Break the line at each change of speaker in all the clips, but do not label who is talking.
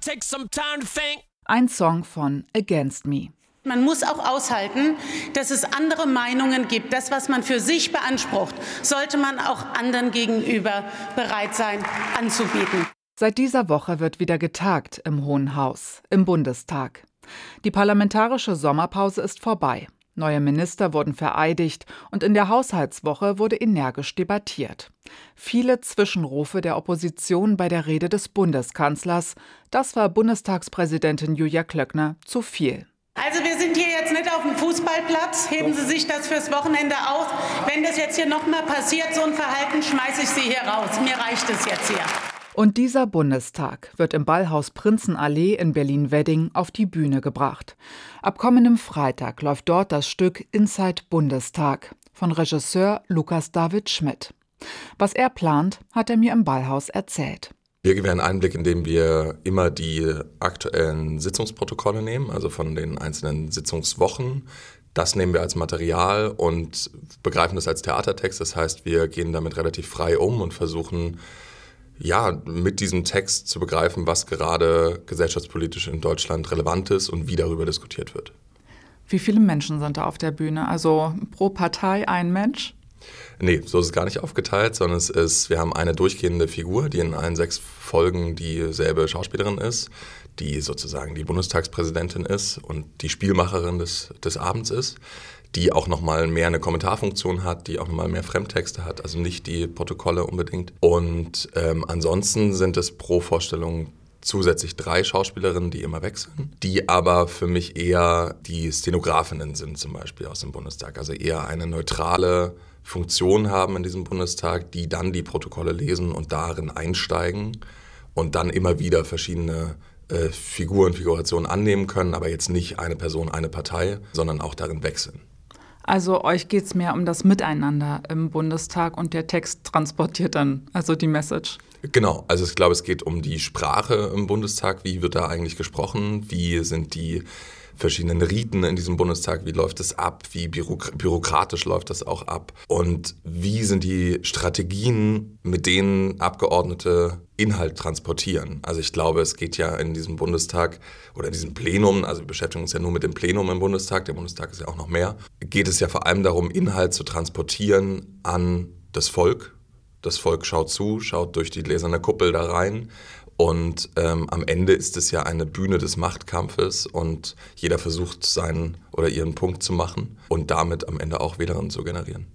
Ein Song von Against Me.
Man muss auch aushalten, dass es andere Meinungen gibt. Das, was man für sich beansprucht, sollte man auch anderen gegenüber bereit sein anzubieten.
Seit dieser Woche wird wieder getagt im Hohen Haus, im Bundestag. Die parlamentarische Sommerpause ist vorbei. Neue Minister wurden vereidigt und in der Haushaltswoche wurde energisch debattiert. Viele Zwischenrufe der Opposition bei der Rede des Bundeskanzlers, das war Bundestagspräsidentin Julia Klöckner zu viel.
Also wir sind hier jetzt nicht auf dem Fußballplatz. Heben Sie sich das fürs Wochenende aus. Wenn das jetzt hier nochmal passiert, so ein Verhalten, schmeiße ich Sie hier raus. Mir reicht es jetzt hier.
Und dieser Bundestag wird im Ballhaus Prinzenallee in Berlin-Wedding auf die Bühne gebracht. Ab kommendem Freitag läuft dort das Stück Inside Bundestag von Regisseur Lukas David Schmidt. Was er plant, hat er mir im Ballhaus erzählt.
Wir gewähren Einblick, indem wir immer die aktuellen Sitzungsprotokolle nehmen, also von den einzelnen Sitzungswochen. Das nehmen wir als Material und begreifen das als Theatertext. Das heißt, wir gehen damit relativ frei um und versuchen, mit diesem Text zu begreifen, was gerade gesellschaftspolitisch in Deutschland relevant ist und wie darüber diskutiert wird.
Wie viele Menschen sind da auf der Bühne? Also pro Partei ein Mensch?
Nee, so ist es gar nicht aufgeteilt, sondern wir haben eine durchgehende Figur, die in allen 6 Folgen dieselbe Schauspielerin ist, die sozusagen die Bundestagspräsidentin ist und die Spielmacherin des Abends ist, die auch nochmal mehr eine Kommentarfunktion hat, die auch nochmal mehr Fremdtexte hat, also nicht die Protokolle unbedingt. Und ansonsten sind es pro Vorstellung zusätzlich 3 Schauspielerinnen, die immer wechseln, die aber für mich eher die Stenografinnen sind, zum Beispiel aus dem Bundestag, also eher eine neutrale Funktion haben in diesem Bundestag, die dann die Protokolle lesen und darin einsteigen und dann immer wieder verschiedene Figurationen annehmen können, aber jetzt nicht eine Person, eine Partei, sondern auch darin wechseln.
Also euch geht es mehr um das Miteinander im Bundestag und der Text transportiert dann, also die Message.
Genau, also ich glaube, es geht um die Sprache im Bundestag. Wie wird da eigentlich gesprochen? Wie sind die verschiedenen Riten in diesem Bundestag? Wie läuft es ab? Wie bürokratisch läuft das auch ab? Und wie sind die Strategien, mit denen Abgeordnete Inhalt transportieren? Also ich glaube, es geht ja in diesem Bundestag oder in diesem Plenum, also wir beschäftigen uns ja nur mit dem Plenum im Bundestag, der Bundestag ist ja auch noch mehr, geht es ja vor allem darum, Inhalt zu transportieren an das Volk. Das Volk schaut zu, schaut durch die gläserne Kuppel da rein. Und am Ende ist es ja eine Bühne des Machtkampfes und jeder versucht seinen oder ihren Punkt zu machen und damit am Ende auch Wählerinnen zu generieren.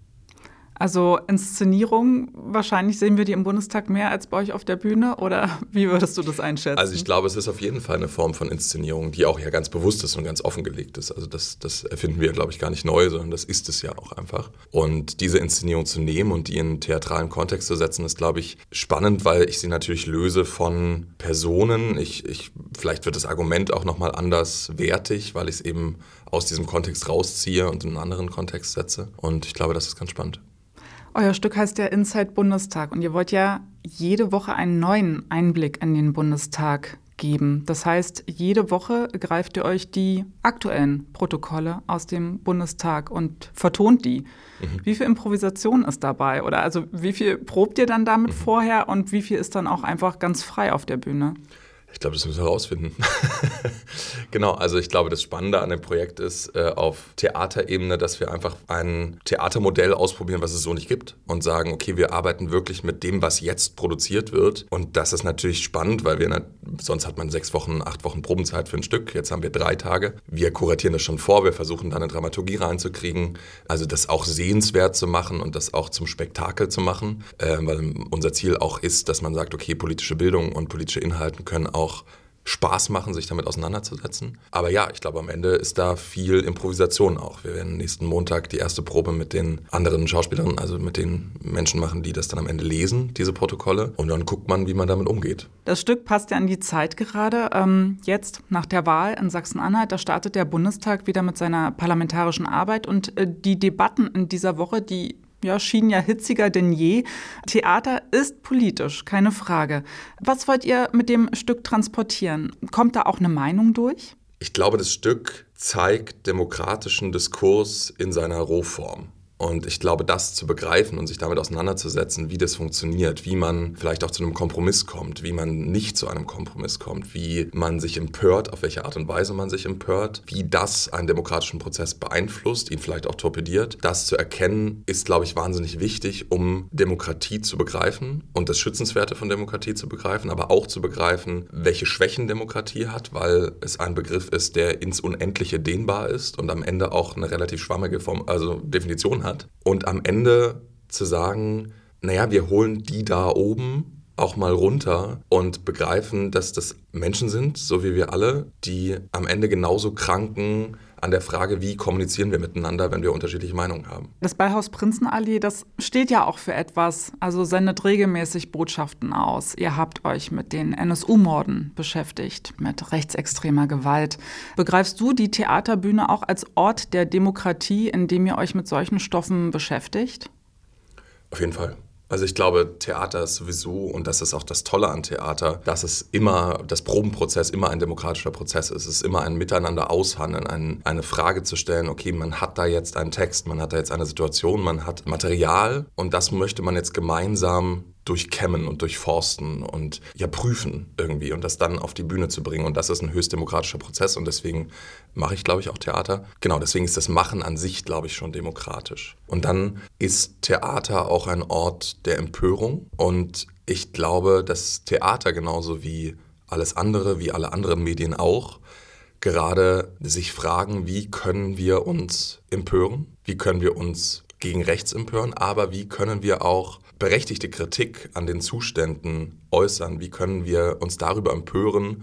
Also Inszenierung, wahrscheinlich sehen wir die im Bundestag mehr als bei euch auf der Bühne, oder wie würdest du das einschätzen?
Also ich glaube, es ist auf jeden Fall eine Form von Inszenierung, die auch ja ganz bewusst ist und ganz offengelegt ist. Also das erfinden wir, glaube ich, gar nicht neu, sondern das ist es ja auch einfach. Und diese Inszenierung zu nehmen und die in einen theatralen Kontext zu setzen, ist, glaube ich, spannend, weil ich sie natürlich löse von Personen. Vielleicht wird das Argument auch nochmal anders wertig, weil ich es eben aus diesem Kontext rausziehe und in einen anderen Kontext setze. Und ich glaube, das ist ganz spannend.
Euer Stück heißt ja Inside Bundestag und ihr wollt ja jede Woche einen neuen Einblick in den Bundestag geben. Das heißt, jede Woche greift ihr euch die aktuellen Protokolle aus dem Bundestag und vertont die. Wie viel Improvisation ist dabei? Oder also wie viel probt ihr dann damit vorher und wie viel ist dann auch einfach ganz frei auf der Bühne?
Ich glaube, das müssen wir herausfinden. Genau, also ich glaube, das Spannende an dem Projekt ist auf Theaterebene, dass wir einfach ein Theatermodell ausprobieren, was es so nicht gibt und sagen, okay, wir arbeiten wirklich mit dem, was jetzt produziert wird. Und das ist natürlich spannend, weil sonst hat man 6 Wochen, 8 Wochen Probenzeit für ein Stück. Jetzt haben wir 3 Tage. Wir kuratieren das schon vor, wir versuchen da eine Dramaturgie reinzukriegen, also das auch sehenswert zu machen und das auch zum Spektakel zu machen, weil unser Ziel auch ist, dass man sagt, okay, politische Bildung und politische Inhalte können auch Spaß machen, sich damit auseinanderzusetzen. Aber ja, ich glaube, am Ende ist da viel Improvisation auch. Wir werden nächsten Montag die erste Probe mit den anderen Schauspielern, also mit den Menschen machen, die das dann am Ende lesen, diese Protokolle. Und dann guckt man, wie man damit umgeht.
Das Stück passt ja an die Zeit gerade. Jetzt, nach der Wahl in Sachsen-Anhalt, da startet der Bundestag wieder mit seiner parlamentarischen Arbeit. Und die Debatten in dieser Woche, die schienen ja hitziger denn je. Theater ist politisch, keine Frage. Was wollt ihr mit dem Stück transportieren? Kommt da auch eine Meinung durch?
Ich glaube, das Stück zeigt demokratischen Diskurs in seiner Rohform. Und ich glaube, das zu begreifen und sich damit auseinanderzusetzen, wie das funktioniert, wie man vielleicht auch zu einem Kompromiss kommt, wie man nicht zu einem Kompromiss kommt, wie man sich empört, auf welche Art und Weise man sich empört, wie das einen demokratischen Prozess beeinflusst, ihn vielleicht auch torpediert. Das zu erkennen, ist, glaube ich, wahnsinnig wichtig, um Demokratie zu begreifen und das Schützenswerte von Demokratie zu begreifen, aber auch zu begreifen, welche Schwächen Demokratie hat, weil es ein Begriff ist, der ins Unendliche dehnbar ist und am Ende auch eine relativ schwammige Definition hat. Und am Ende zu sagen, naja, wir holen die da oben auch mal runter und begreifen, dass das Menschen sind, so wie wir alle, die am Ende genauso kranken an der Frage, wie kommunizieren wir miteinander, wenn wir unterschiedliche Meinungen haben.
Das Ballhaus Prinzenallee, das steht ja auch für etwas, also sendet regelmäßig Botschaften aus. Ihr habt euch mit den NSU-Morden beschäftigt, mit rechtsextremer Gewalt. Begreifst du die Theaterbühne auch als Ort der Demokratie, in dem ihr euch mit solchen Stoffen beschäftigt?
Auf jeden Fall. Also ich glaube, Theater ist sowieso, und das ist auch das Tolle an Theater, dass es immer, das Probenprozess immer ein demokratischer Prozess ist. Es ist immer ein Miteinander aushandeln, eine Frage zu stellen, okay, man hat da jetzt einen Text, man hat da jetzt eine Situation, man hat Material und das möchte man jetzt gemeinsam durchkämmen und durchforsten und ja prüfen irgendwie und das dann auf die Bühne zu bringen. Und das ist ein höchst demokratischer Prozess und deswegen mache ich, glaube ich, auch Theater. Genau, deswegen ist das Machen an sich, glaube ich, schon demokratisch. Und dann ist Theater auch ein Ort der Empörung und ich glaube, dass Theater genauso wie alles andere, wie alle anderen Medien auch, gerade sich fragen, wie können wir uns empören, wie können wir uns gegen rechts empören, aber wie können wir auch berechtigte Kritik an den Zuständen äußern, wie können wir uns darüber empören,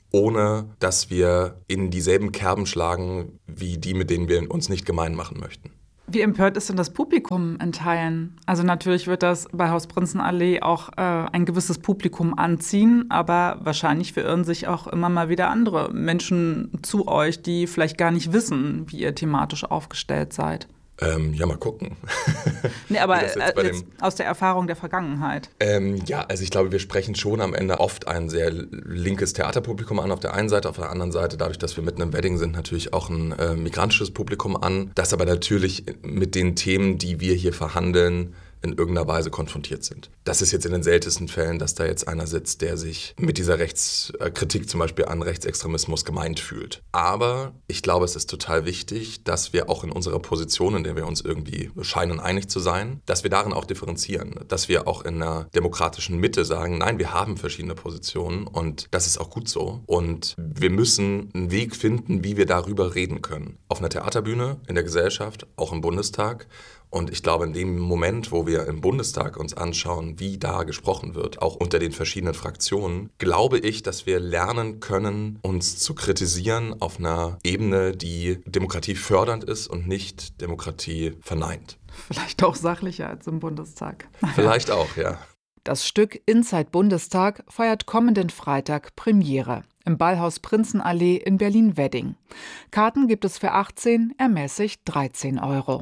ohne dass wir in dieselben Kerben schlagen, wie die, mit denen wir uns nicht gemein machen möchten.
Wie empört ist denn das Publikum in Teilen? Also natürlich wird das bei Haus Prinzenallee auch ein gewisses Publikum anziehen, aber wahrscheinlich verirren sich auch immer mal wieder andere Menschen zu euch, die vielleicht gar nicht wissen, wie ihr thematisch aufgestellt seid.
Ja, mal gucken.
Nee, aber jetzt aus der Erfahrung der Vergangenheit.
Ja, also ich glaube, wir sprechen schon am Ende oft ein sehr linkes Theaterpublikum an auf der einen Seite, auf der anderen Seite, dadurch, dass wir mitten im Wedding sind, natürlich auch ein migrantisches Publikum an, das aber natürlich mit den Themen, die wir hier verhandeln, in irgendeiner Weise konfrontiert sind. Das ist jetzt in den seltensten Fällen, dass da jetzt einer sitzt, der sich mit dieser Rechtskritik zum Beispiel an Rechtsextremismus gemeint fühlt. Aber ich glaube, es ist total wichtig, dass wir auch in unserer Position, in der wir uns irgendwie scheinen einig zu sein, dass wir darin auch differenzieren, dass wir auch in einer demokratischen Mitte sagen, nein, wir haben verschiedene Positionen und das ist auch gut so. Und wir müssen einen Weg finden, wie wir darüber reden können. Auf einer Theaterbühne, in der Gesellschaft, auch im Bundestag. Und ich glaube, in dem Moment, wo wir im Bundestag uns anschauen, wie da gesprochen wird, auch unter den verschiedenen Fraktionen, glaube ich, dass wir lernen können, uns zu kritisieren auf einer Ebene, die Demokratie fördernd ist und nicht Demokratie verneint.
Vielleicht auch sachlicher als im Bundestag.
Vielleicht auch, ja.
Das Stück Inside Bundestag feiert kommenden Freitag Premiere im Ballhaus Prinzenallee in Berlin-Wedding. Karten gibt es für 18, ermäßigt 13 €.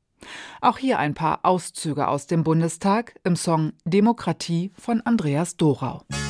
Auch hier ein paar Auszüge aus dem Bundestag im Song Demokratie von Andreas Dorau.